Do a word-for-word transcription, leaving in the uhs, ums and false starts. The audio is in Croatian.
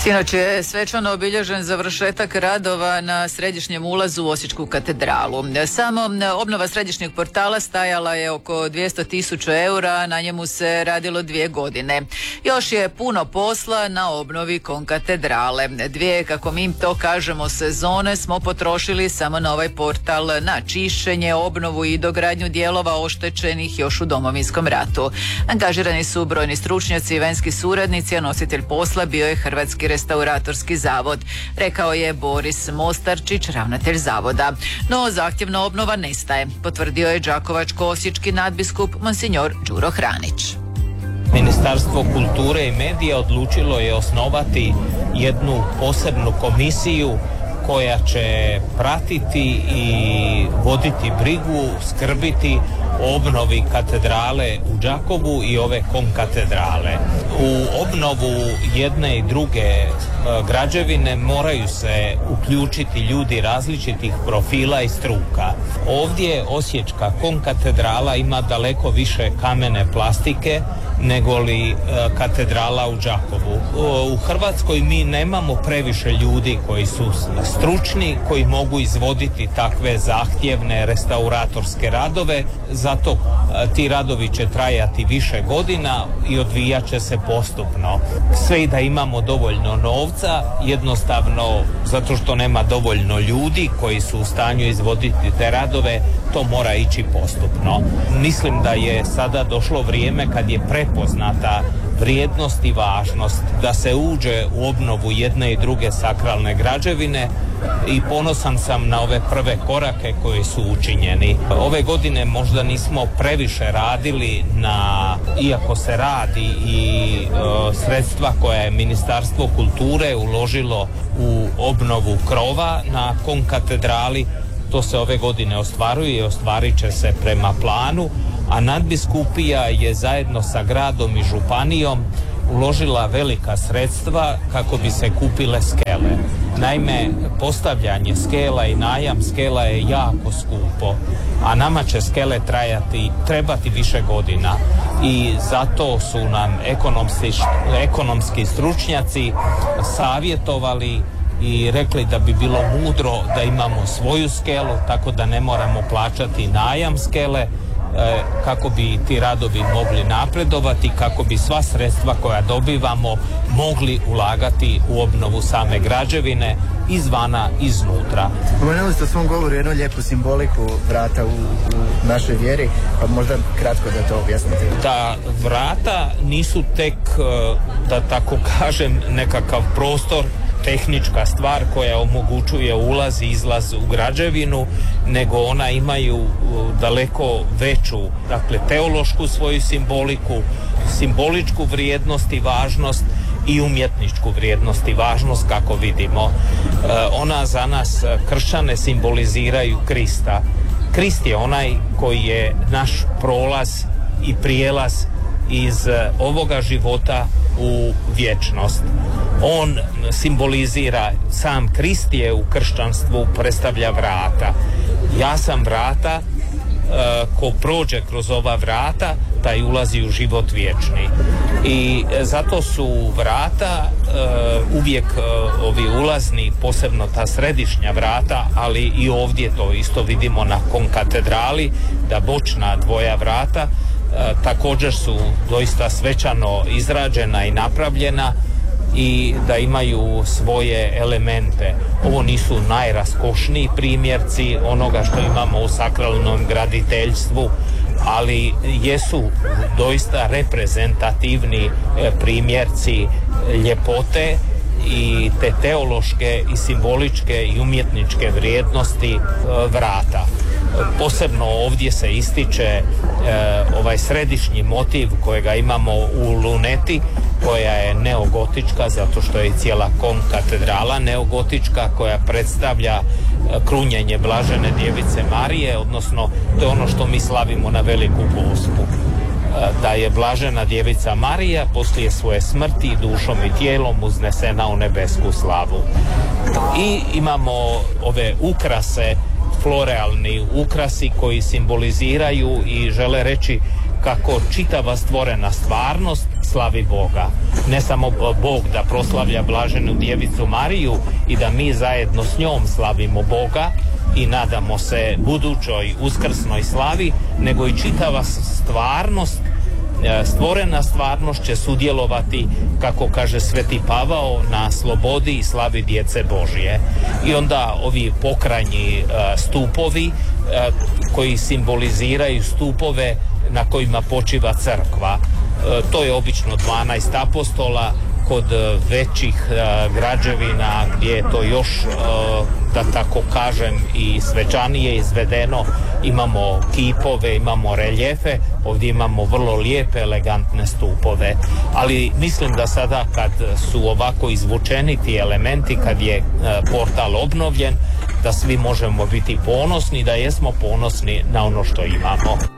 Sinoć je svečano obilježen završetak radova na središnjem ulazu u Osječku katedralu. Samo obnova središnjeg portala stajala je oko dvjesto tisuća eura, na njemu se radilo dvije godine. Još je puno posla na obnovi konkatedrale. Dvije, kako mi to kažemo, sezone smo potrošili samo na ovaj portal, na čišćenje, obnovu i dogradnju dijelova oštećenih još u Domovinskom ratu. Angažirani su brojni stručnjaci i vanjski suradnici, a nositelj posla bio je Hrvatski restauratorski zavod, rekao je Boris Mostarčić, ravnatelj zavoda. No zahtjevna obnova ne staje, potvrdio je đakovačko-osječki nadbiskup monsignor Đuro Hranić. Ministarstvo kulture i medija odlučilo je osnovati jednu posebnu komisiju koja će pratiti i voditi brigu, skrbiti o obnovi katedrale u Đakovu i ove konkatedrale. U obnovu jedne i druge građevine moraju se uključiti ljudi različitih profila i struka. Ovdje osječka konkatedrala ima daleko više kamene plastike nego li katedrala u Đakovu. U Hrvatskoj mi nemamo previše ljudi koji su stručni, koji mogu izvoditi takve zahtjevne restauratorske radove, zato ti radovi će trajati više godina i odvijat će se postupno. Sve i da imamo dovoljno novca, jednostavno zato što nema dovoljno ljudi koji su u stanju izvoditi te radove, to mora ići postupno. Mislim da je sada došlo vrijeme kad je prepoznata vrijednost i važnost da se uđe u obnovu jedne i druge sakralne građevine i ponosan sam na ove prve korake koji su učinjeni. Ove godine možda nismo previše radili na, iako se radi i e, sredstva koja je Ministarstvo kulture uložilo u obnovu krova na konkatedrali, to se ove godine ostvaruje i ostvarit će se prema planu, a nadbiskupija je zajedno sa gradom i županijom uložila velika sredstva kako bi se kupile skele. Naime, postavljanje skela i najam skela je jako skupo, a nama će skele trajati, trebati više godina i zato su nam ekonomski, ekonomski stručnjaci savjetovali i rekli da bi bilo mudro da imamo svoju skelu, tako da ne moramo plaćati najam skele, kako bi ti radovi mogli napredovati, kako bi sva sredstva koja dobivamo mogli ulagati u obnovu same građevine izvana, iznutra. Spomenuli ste u svom govoru jednu lijepu simboliku vrata u, u našoj vjeri, pa možda kratko da to objasnite. Ta vrata nisu tek, da tako kažem, nekakav prostor, tehnička stvar koja omogućuje ulaz i izlaz u građevinu, nego ona imaju daleko veću, dakle, teološku svoju simboliku, simboličku vrijednost i važnost i umjetničku vrijednost i važnost, kako vidimo. Ona za nas kršćane simboliziraju Krista. Krist je onaj koji je naš prolaz i prijelaz iz ovoga života u vječnost. On simbolizira, sam Krist je u kršćanstvu predstavlja vrata. Ja sam vrata, ko prođe kroz ova vrata, taj ulazi u život vječni. I zato su vrata uvijek ovi ulazni, posebno ta središnja vrata, ali i ovdje to isto vidimo na konkatedrali, da bočna dvoja vrata također su doista svečano izrađena i napravljena i da imaju svoje elemente. Ovo nisu najraskošniji primjerci onoga što imamo u sakralnom graditeljstvu, ali jesu doista reprezentativni primjerci ljepote i te teološke i simboličke i umjetničke vrijednosti vrata. Posebno ovdje se ističe e, ovaj središnji motiv kojega imamo u luneti, koja je neogotička zato što je cijela konkatedrala neogotička, koja predstavlja krunjenje blažene djevice Marije, odnosno to je ono što mi slavimo na Veliku Gospu, da je blažena djevica Marija poslije svoje smrti dušom i tijelom uznesena u nebesku slavu. I imamo ove ukrase, florealni ukrasi koji simboliziraju i žele reći kako čitava stvorena stvarnost slavi Boga. Ne samo Bog da proslavlja blaženu djevicu Mariju i da mi zajedno s njom slavimo Boga i nadamo se budućoj uskrsnoj slavi, nego i čitava stvarnost, stvorena stvarnost će sudjelovati, kako kaže Sveti Pavao, na slobodi i slavi djece Božje. I onda ovi pokrajnji stupovi koji simboliziraju stupove na kojima počiva crkva. To je obično dvanaest apostola, kod većih građevina gdje je to još, da tako kažem, i svečanije izvedeno, imamo kipove, imamo reljefe, ovdje imamo vrlo lijepe, elegantne stupove. Ali mislim da sada kad su ovako izvučeni ti elementi, kad je portal obnovljen, da svi možemo biti ponosni, da jesmo ponosni na ono što imamo.